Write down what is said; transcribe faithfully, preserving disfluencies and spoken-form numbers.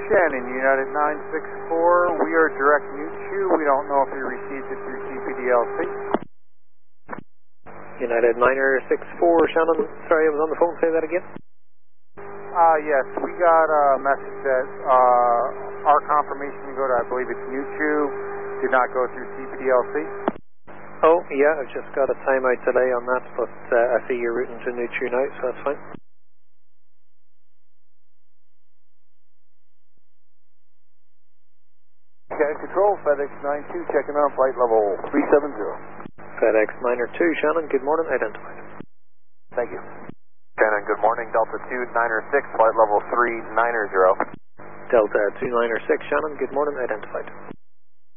Shannon, United nine six four. We are direct Nuchu. We don't know if you received it through C P D L C. United niner six four, Shannon. Sorry, I was on the phone. Say that again. Uh, yes, we got a message that uh, our confirmation to go to, I believe it's Nuchu, did not go through C P D L C. Oh, yeah, I've just got a timeout delay on that, but uh, I see you're routing to Nuchu now, so that's fine. Cadet Control, FedEx nine two, checking on flight level three seven zero. FedEx niner two, Shannon, good morning, identified. Thank you. Shannon, good morning, Delta two niner six, flight level three niner zero. Delta two niner six, Shannon, good morning, identified.